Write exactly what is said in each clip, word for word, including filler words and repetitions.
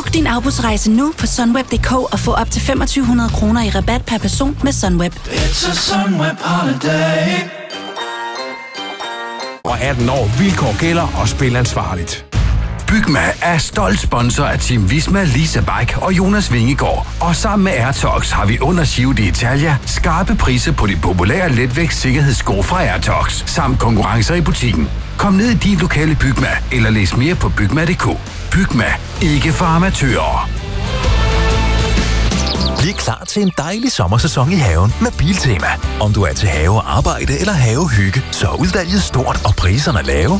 Book din afbudsrejse nu på sunweb punktum d k og få op til femogtyve hundrede kroner i rabat per person med Sunweb. It's a Sunweb holiday. Og atten år, vilkår gælder og spil ansvarligt. Bygma er stolt sponsor af Team Visma, Lisa Bike og Jonas Vingegaard. Og sammen med Airtox har vi under Giro d'Italia skarpe priser på de populære letvægts sikkerhedssko fra Airtox, samt konkurrencer i butikken. Kom ned i din lokale Bygma, eller læs mere på bygma punktum d k. Bygma, ikke for amatører. Bliv klar til en dejlig sommersæson i haven med Biltema. Om du er til have, arbejde eller havehygge, så er udvalget stort og priserne lave.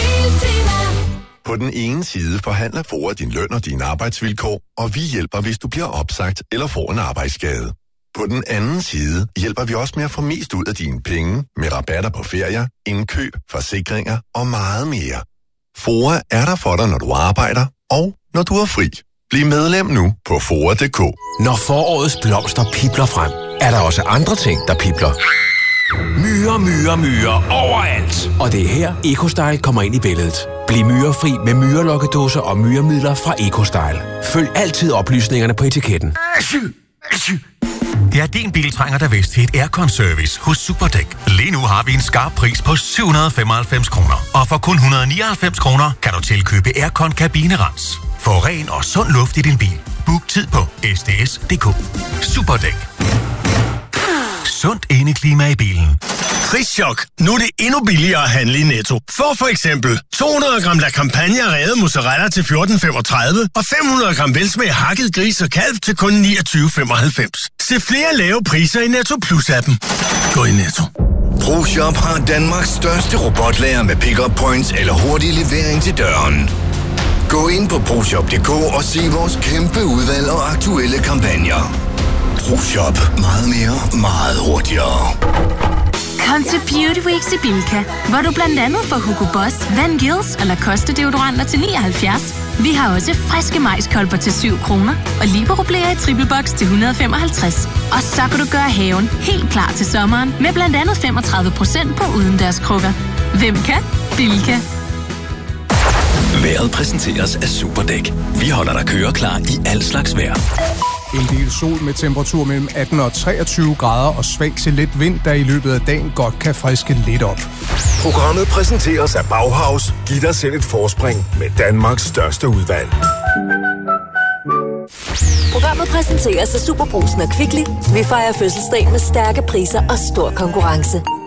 På den ene side forhandler FOA din løn og dine arbejdsvilkår, og vi hjælper, hvis du bliver opsagt eller får en arbejdsskade. På den anden side hjælper vi også med at få mest ud af dine penge med rabatter på ferier, indkøb, forsikringer og meget mere. FOA er der for dig, når du arbejder og når du er fri. Bliv medlem nu på F O A punktum d k. Når forårets blomster pibler frem, er der også andre ting, der pibler. Myrer, myrer, myrer overalt. Og det er her, EcoStyle kommer ind i billedet. Bliv myrefri med myrelokkedåser og myremidler fra EcoStyle. Følg altid oplysningerne på etiketten. Ja, din bil trænger da vist til et aircon-service hos Superdæk. Lige nu har vi en skarp pris på syv hundrede og femoghalvfems kroner. Og for kun et hundrede og nioghalvfems kroner kan du tilkøbe aircon-kabinerens. Få ren og sund luft i din bil. Book tid på s d s punktum d k. Superdæk. Sundt indeklima i bilen. Prischok. Nu er det endnu billigere at handle i Netto. Få for eksempel to hundrede gram La Campagna revet mozzarella til fjorten femogtredive og fem hundrede gram velsmag hakket gris og kalv til kun niogtyve femoghalvfems. Se flere lave priser i Netto Plus-appen. Gå i Netto. ProShop har Danmarks største robotlager med pick-up points eller hurtig levering til døren. Gå ind på proshop punktum d k og se vores kæmpe udvalg og aktuelle kampagner. ProShop. Meget mere, meget hurtigere. Kom til Beauty Weeks i Bilka, hvor du blandt andet får Hugo Boss, Van Gils og Lacoste deodoranter til nioghalvfjerds. Vi har også friske majskolber til syv kroner og Libero-blæer i triple box til et hundrede og femoghalvtreds. Og så kan du gøre haven helt klar til sommeren med blandt andet femogtredive procent på udendørskrukker. Hvem kan? Bilka. Vejret præsenteres af Superdæk. Vi holder dig køreklar i al slags vejr. En del sol med temperatur mellem atten og treogtyve grader og svag til let vind, der i løbet af dagen godt kan friske lidt op. Programmet præsenteres af Bauhaus. Giv dig selv et forspring med Danmarks største udvalg. Programmet præsenteres af Superbrugsen og Kvickly. Vi fejrer fødselsdag med stærke priser og stor konkurrence.